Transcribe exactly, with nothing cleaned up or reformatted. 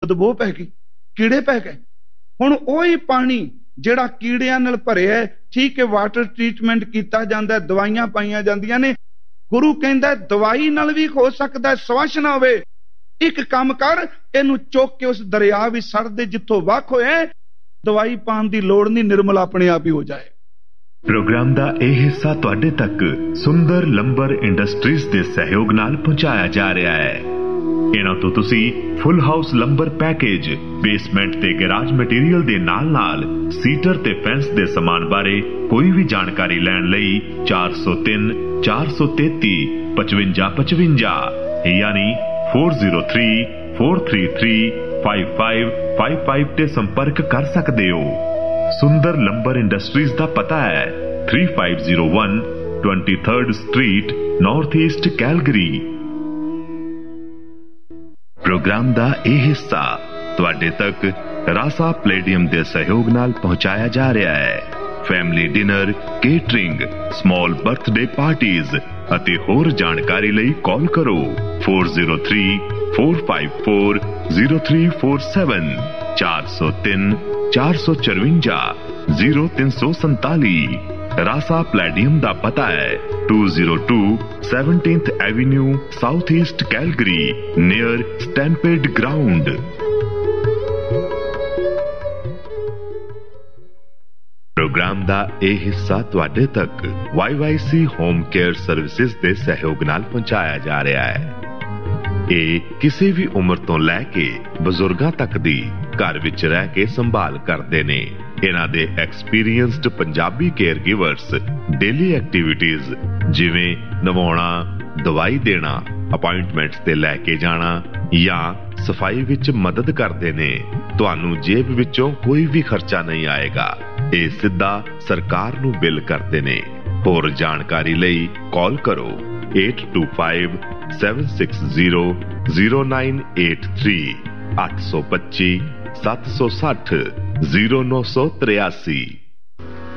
ਬਦਬੂ ਪੈ ਗਈ, ਕੀੜੇ ਪੈ ਗਏ। ਹੁਣ ਉਹੀ ਪਾਣੀ ਜਿਹੜਾ ਕੀੜਿਆਂ ਨਾਲ ਭਰਿਆ, ਠੀਕ ਹੈ ਵਾਟਰ ਟ੍ਰੀਟਮੈਂਟ ਕੀਤਾ ਜਾਂਦਾ, ਦਵਾਈਆਂ ਪਾਈਆਂ ਜਾਂਦੀਆਂ ਨੇ। ਗੁਰੂ ਕਹਿੰਦਾ ਦਵਾਈ ਨਾਲ ਵੀ ਹੋ ਸਕਦਾ ਸਵੱਛ ਨਾ ਹੋਵੇ। ਇੱਕ ਕੰਮ ਕਰ, ਇਹਨੂੰ ਚੁੱਕ ਕੇ ਉਸ ਦਰਿਆ ਵਿੱਚ ਸੱਟ ਦੇ ਜਿੱਥੋਂ ਵੱਖ ਹੋਏ, ਦਵਾਈ ਪਾਉਣ ਦੀ ਲੋੜ ਨਹੀਂ, ਨਿਰਮਲ ਆਪਣੇ ਆਪ ਹੀ ਹੋ ਜਾਏ। ਪ੍ਰੋਗਰਾਮ ਦਾ ਇਹ ਹਿੱਸਾ ਤੁਹਾਡੇ ਤੱਕ ਸੁੰਦਰ ਲੰਬਰ ਇੰਡਸਟਰੀਜ਼ ਦੇ ਸਹਿਯੋਗ ਨਾਲ ਪਹੁੰਚਾਇਆ ਜਾ ਰਿਹਾ ਹੈ। ਇਹਨਾਂ ਤੋਂ ਤੁਸੀਂ ਫੁੱਲ ਹਾਊਸ ਲੰਬਰ ਪੈਕੇਜ, ਬੇਸਮੈਂਟ ਤੇ ਗੈਰਾਜ ਮਟੀਰੀਅਲ ਦੇ ਨਾਲ ਨਾਲ ਸੀਟਰ ਤੇ ਫੈਂਸ ਦੇ ਸਮਾਨ ਬਾਰੇ ਕੋਈ ਵੀ ਜਾਣਕਾਰੀ ਲੈਣ ਲਈ ਚਾਰ ਸੌ ਤਿੰਨ ਚਾਰ ਸੌ ਤੇਤੀ ਪਚਵੰਜਾ ਪਚਵੰਜਾ ਯਾਨੀ four zero three four three three five five five five ਤੇ ਸੰਪਰਕ ਕਰ ਸਕਦੇ ਹੋ। ਸੁੰਦਰ ਲੰਬਰ ਇੰਡਸਟਰੀਜ਼ ਦਾ ਪਤਾ ਹੈ three five zero one twenty third street north east Calgary. Programme ਦਾ ਇਹ ਹਿੱਸਾ ਤੁਹਾਡੇ ਤੱਕ ਰਾਸਾ ਪਲੇਡੀਅਮ ਦੇ ਸਹਿਯੋਗ ਨਾਲ ਪਹੁੰਚਾਇਆ ਜਾ ਰਿਹਾ ਹੈ। Family dinner, catering, small birthday parties ਅਤੇ ਹੋਰ ਜਾਣਕਾਰੀ ਲਈ ਕਾਲ ਕਰੋ four zero three four five four zero three four seven चार सौ तीन चार सौ चरवंजा जीरो तीन सौ संताली। रासा प्लेडियम दा पता है to zero to seventeenth Avenue south east Calgary near stampede ground. Programme ਦਾ ਇਹ ਹਿੱਸਾ ਤੁਹਾਡੇ ਤੱਕ why Y C home care services ਦੇ ਸਹਿਯੋਗ ਨਾਲ ਪਹੁੰਚਾਇਆ ਜਾ ਰਿਹਾ ਹੈ। ਇਹ ਕਿਸੇ ਵੀ ਉਮਰ ਤੋਂ ਲੈ ਕੇ ਬਜ਼ੁਰਗਾਂ ਤੱਕ ਦੀ ਘਰ ਵਿੱਚ ਰਹਿ ਕੇ ਸੰਭਾਲ ਕਰਦੇ ਨੇ। ਇਹਨਾਂ ਦੇ experienced Punjabi care ਗਿਵਰਸ daily activities ਜਿਵੇਂ ਨਵਾਉਣਾ, ਦਵਾਈ ਦੇਣਾ, ਅਪਾਇੰਟਮੈਂਟਸ ਤੇ ਲੈ ਕੇ ਜਾਣਾ ਜਾਂ ਸਫਾਈ ਵਿੱਚ ਮਦਦ ਕਰਦੇ ਨੇ। ਤੁਹਾਨੂੰ ਜੇਬ ਵਿੱਚੋਂ ਕੋਈ ਵੀ ਖਰਚਾ ਨਹੀਂ ਆਏਗਾ। ਇਹ ਸਿੱਧਾ ਸਰਕਾਰ ਨੂੰ ਬਿੱਲ ਕਰਦੇ ਨੇ। ਹੋਰ ਜਾਣਕਾਰੀ ਲਈ ਕਾਲ ਕਰੋ eight to five seven six zero zero nine eight three अठ सौ पच्ची सत्त सौ सठ जीरो नौ सौ तिरासी।